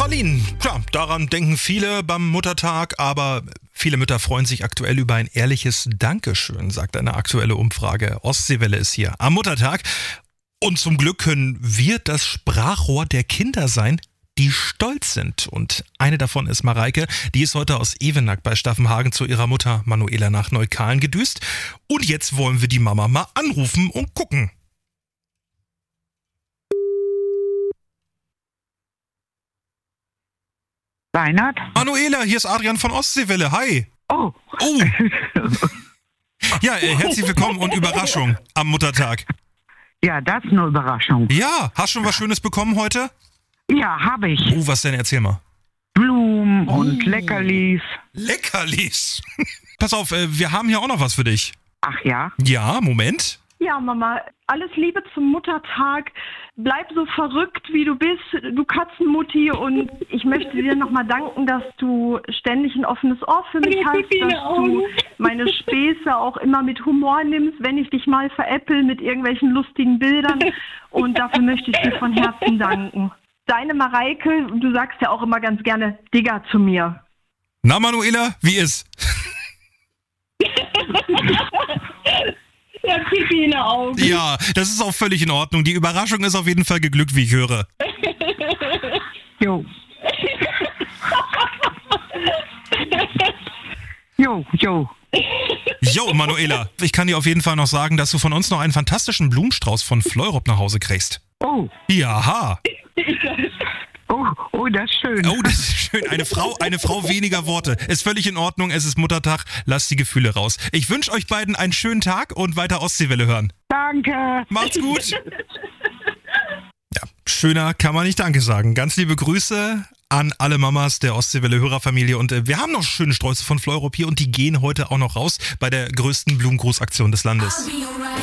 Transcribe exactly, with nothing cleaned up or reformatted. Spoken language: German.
Pralinen, klar, daran denken viele beim Muttertag, aber viele Mütter freuen sich aktuell über ein ehrliches Dankeschön, sagt eine aktuelle Umfrage. Ostseewelle ist hier am Muttertag. Und zum Glück können wir das Sprachrohr der Kinder sein, die stolz sind. Und eine davon ist Mareike, die ist heute aus Evenack bei Staffenhagen zu ihrer Mutter Manuela nach Neukalen gedüst. Und jetzt wollen wir die Mama mal anrufen und gucken. Reinhard? Manuela, hier ist Adrian von Ostseewelle. Hi. Oh. Oh. Ja, äh, herzlich willkommen und Überraschung am Muttertag. Ja, das ist eine Überraschung. Ja, hast schon was Schönes bekommen heute? Ja, habe ich. Oh, was denn? Erzähl mal. Blumen und Leckerlis. Leckerlis. Pass auf, äh, wir haben hier auch noch was für dich. Ach ja? Ja, Moment. Ja, Mama, alles Liebe zum Muttertag. Bleib so verrückt, wie du bist, du Katzenmutti. Und ich möchte dir nochmal danken, dass du ständig ein offenes Ohr für mich hast, dass du meine Späße auch immer mit Humor nimmst, wenn ich dich mal veräpple mit irgendwelchen lustigen Bildern. Und dafür möchte ich dir von Herzen danken. Deine Mareike, du sagst ja auch immer ganz gerne Digga zu mir. Na, Manuela, wie ist? Ja, Pipi in den Augen. Ja, das ist auch völlig in Ordnung. Die Überraschung ist auf jeden Fall geglückt, wie ich höre. Jo. Jo, jo. Jo, Manuela, ich kann dir auf jeden Fall noch sagen, dass du von uns noch einen fantastischen Blumenstrauß von Fleurop nach Hause kriegst. Oh. Ja. Oh, oh, das ist schön. Oh, das ist schön. Eine Frau, eine Frau weniger Worte. Ist völlig in Ordnung. Es ist Muttertag. Lasst die Gefühle raus. Ich wünsche euch beiden einen schönen Tag und weiter Ostseewelle hören. Danke. Macht's gut. Ja, schöner kann man nicht Danke sagen. Ganz liebe Grüße an alle Mamas der Ostseewelle-Hörerfamilie. Und äh, wir haben noch schöne Sträuße von Fleurop hier und die gehen heute auch noch raus bei der größten Blumengrußaktion des Landes.